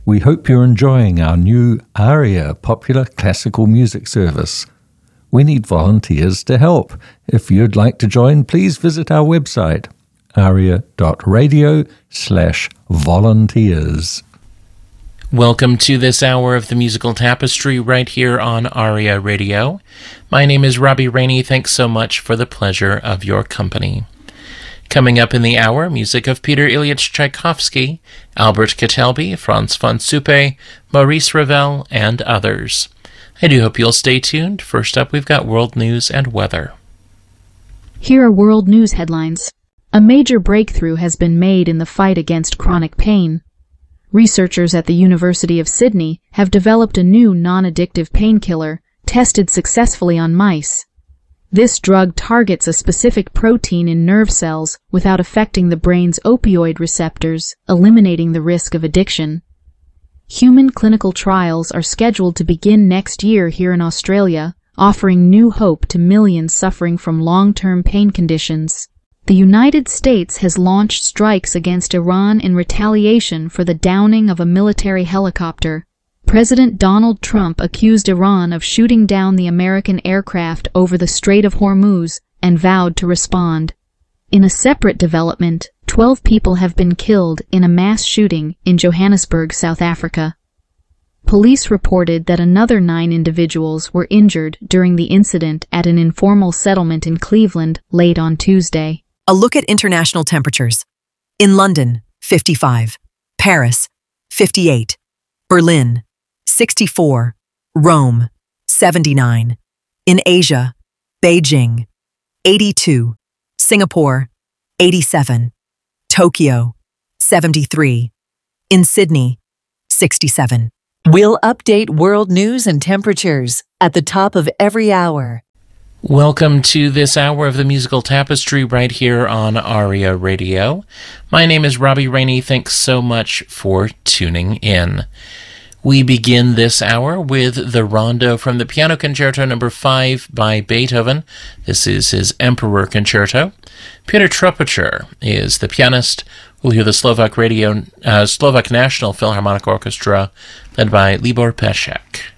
We hope you're enjoying our new ARIA popular classical music service. We need volunteers to help. If you'd like to join, please visit our website, aria.radio/volunteers. Welcome to this hour of the Musical Tapestry right here on ARIA Radio. My name is Robbie Rainey. Thanks so much for the pleasure of your company. Coming up in the hour, music of Peter Ilyich Tchaikovsky, Albert Catalby, Franz von Suppe, Maurice Ravel, and others. I do hope you'll stay tuned. First up, we've got world news and weather. Here are world news headlines. A major breakthrough has been made in the fight against chronic pain. Researchers at the University of Sydney have developed a new non-addictive painkiller tested successfully on mice. This drug targets a specific protein in nerve cells without affecting the brain's opioid receptors, eliminating the risk of addiction. Human clinical trials are scheduled to begin next year here in Australia, offering new hope to millions suffering from long-term pain conditions. The United States has launched strikes against Iran in retaliation for the downing of a military helicopter. President Donald Trump accused Iran of shooting down the American aircraft over the Strait of Hormuz and vowed to respond. In a separate development, 12 people have been killed in a mass shooting in Johannesburg, South Africa. Police reported that another 9 individuals were injured during the incident at an informal settlement in Cleveland late on Tuesday. A look at international temperatures. In London, 55. Paris, 58. Berlin, 64. Rome, 79. In Asia, Beijing, 82. Singapore, 87. Tokyo, 73. In Sydney, 67. We'll update world news and temperatures at the top of every hour. Welcome to this hour of the Musical Tapestry right here on ARIA Radio. My name is Robbie Rainey. Thanks so much for tuning in. We begin this hour with the Rondo from the Piano Concerto No. 5 by Beethoven. This is his Emperor Concerto. Peter Tropicher is the pianist. We'll hear the Slovak National Philharmonic Orchestra led by Libor Pešek.